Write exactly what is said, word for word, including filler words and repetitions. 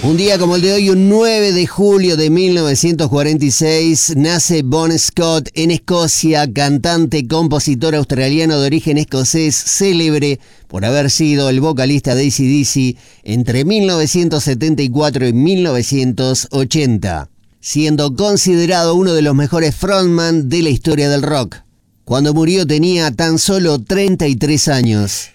Un día como el de hoy, un nueve de julio de mil novecientos cuarenta y seis, nace Bon Scott en Escocia, cantante, compositor australiano de origen escocés, célebre por haber sido el vocalista de A C D C entre mil novecientos setenta y cuatro y mil novecientos ochenta, siendo considerado uno de los mejores frontman de la historia del rock. Cuando murió tenía tan solo treinta y tres años.